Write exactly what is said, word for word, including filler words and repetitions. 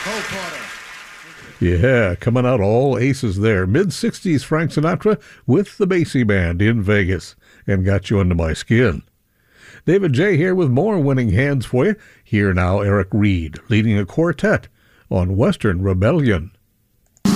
Cole Porter. Yeah, coming out all aces there. mid-sixties Frank Sinatra with the Basie Band in Vegas, and got you under my skin. David J. here with more winning hands for you. Here now, Eric Reed leading a quartet on Western Rebellion.